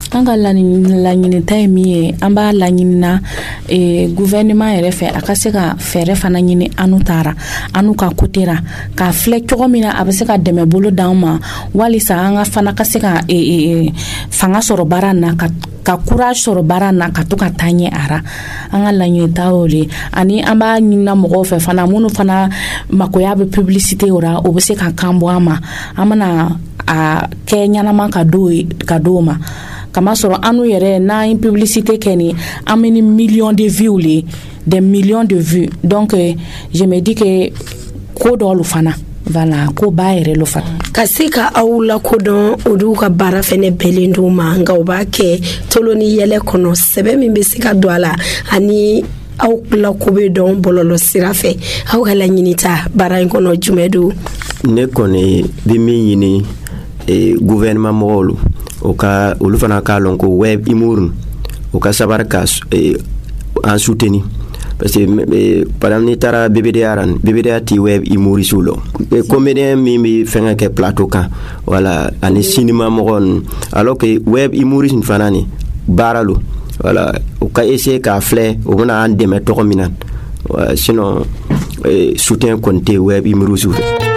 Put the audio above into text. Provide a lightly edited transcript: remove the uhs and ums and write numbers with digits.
an ka laɲinita ye min ye an b'a laɲinina gouvernement yɛrɛ fɛ a ka se ka fɛɛrɛ fana ɲini anu taara anu ka kotera ka filɛ cogo min na a bɛ se ka dɛmɛ bolo d'an ma walisa an ka fana ka se ka fanga sɔrɔ baara na ka courage sɔrɔ baara na ka to ka taa ɲɛ ara an ka laɲinita o de ani an b'a ɲinina mɔgɔw fɛ fana minnu fana makoya bɛ publicité ora o bɛ se ka kan bɔ an ma an mana a kɛ ɲanama ka do ma kama sɔrɔ anu yɛrɛ n'an publicité kɛ ni an bɛ ni millions de vues le des millions de vues donc je me dis que ko dɔlu fana voilà ko ba yɛrɛ lo fana ka se ka aw la kodɔn olu ka baara fɛnɛ bɛlen do ma nka o b'a kɛ tolo ni yɛlɛ kɔnɔ sɛbɛ min bɛ se ka don a la ani aw la ko bɛ dɔn bɔlɔlɔ sira fɛ aw ka laɲinita baara in kɔnɔ jumɛn do ne kɔni bɛ min ɲini gouvernement mɔgɔw o ka olu fana ka lɔn ko web humour o ka sabari ka an soutenir parce que par exemple ni taara BBDA ti web humoriste lo comédien min bi fɛngɛ kɛ plateau kan voilà ani cinéma mɔgɔ alors que web humoriste fana ni baara lo voilà o ka essayer ka filɛ o bɛna an dɛmɛ tɔgɔ min na sinon soutien kɔni tɛ web humoriste